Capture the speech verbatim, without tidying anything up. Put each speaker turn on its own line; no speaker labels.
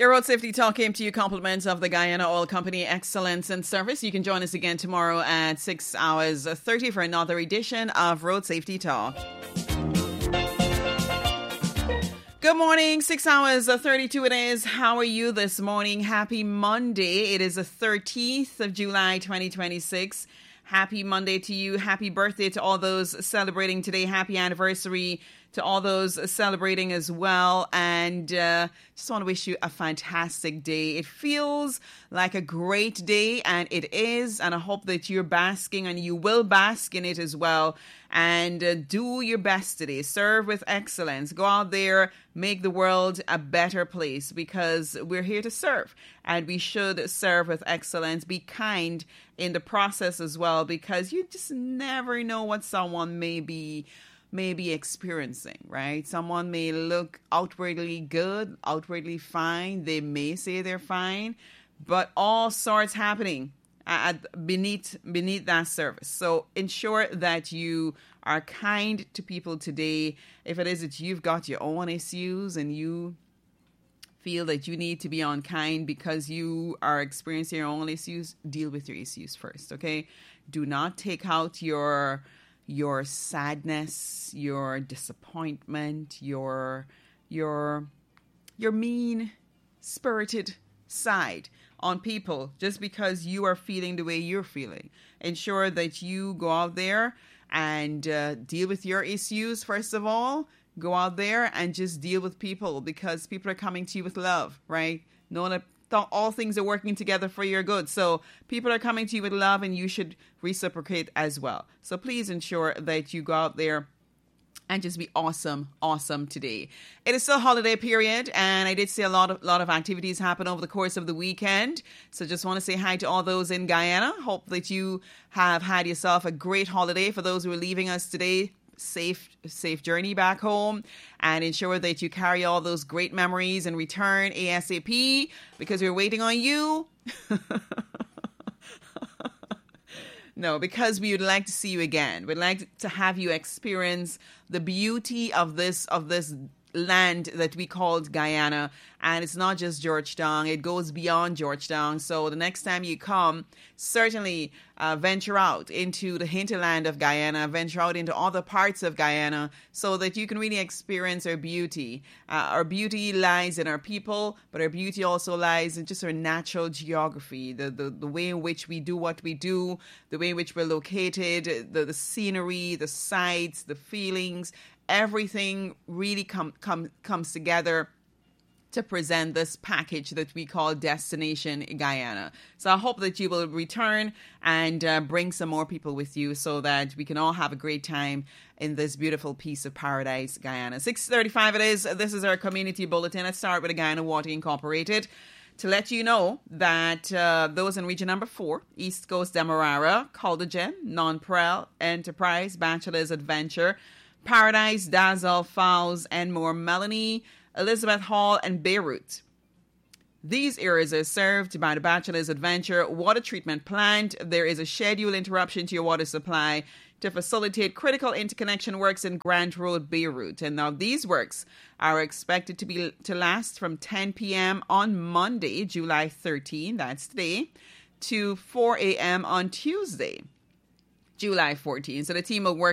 Your road safety talk came to you compliments of the Guyana Oil Company Excellence and Service. You can join us again tomorrow at six hours thirty for another edition of Road Safety Talk. Good morning, six hours thirty-two it is. How are you this morning? Happy Monday. It is the thirteenth of July, twenty twenty-six. Happy Monday to you. Happy birthday to all those celebrating today. Happy anniversary to all those celebrating as well. And uh, just want to wish you a fantastic day. It feels like a great day, and it is. And I hope that you're basking, and you will bask in it as well. And uh, do your best today. Serve with excellence. Go out there, make the world a better place, because we're here to serve. And we should serve with excellence. Be kind in the process as well, because you just never know what someone may be may be experiencing, right? Someone may look outwardly good, outwardly fine. They may say they're fine, but all sorts happening at, beneath beneath that surface. So ensure that you are kind to people today. If it is that you've got your own issues and you feel that you need to be unkind because you are experiencing your own issues, deal with your issues first, okay? Do not take out your your sadness, your disappointment, your your your mean-spirited side on people just because you are feeling the way you're feeling. Ensure that you go out there and uh, deal with your issues first of all. Go out there and just deal with people, because people are coming to you with love, right? Know that all things are working together for your good. So people are coming to you with love, and you should reciprocate as well. So please ensure that you go out there and just be awesome, awesome today. It is still holiday period, and I did see a lot of lot of activities happen over the course of the weekend. So just want to say hi to all those in Guyana. Hope that you have had yourself a great holiday. For those who are leaving us today, safe safe journey back home, and ensure that you carry all those great memories and return ASAP, because we're waiting on you. No, because we would like to see you again. We'd like to have you experience the beauty of this of this land that we called Guyana. And it's not just Georgetown, it goes beyond Georgetown. So the next time you come, certainly uh, venture out into the hinterland of Guyana, venture out into other parts of Guyana, so that you can really experience our beauty. Uh, our beauty lies in our people, but our beauty also lies in just our natural geography, the, the, the way in which we do what we do, the way in which we're located, the, the scenery, the sights, the feelings. Everything really come, come, comes together to present this package that we call Destination Guyana. So I hope that you will return and uh, bring some more people with you, so that we can all have a great time in this beautiful piece of paradise, Guyana. six thirty-five it is. This is our community bulletin. Let's start with the Guyana Water Incorporated, to let you know that uh, those in region number four, East Coast Demerara, Caldergen, Nonpareil, Enterprise, Bachelor's Adventure, Paradise, Dazzle, Fowles, and more, Melanie, Elizabeth Hall, and Beirut. These areas are served by the Bachelor's Adventure water treatment plant. There is a scheduled interruption to your water supply to facilitate critical interconnection works in Grant Road, Beirut. And now these works are expected to be to last from ten p.m. on Monday, July thirteenth, that's today, to four a.m. on Tuesday, July fourteenth. So the team will work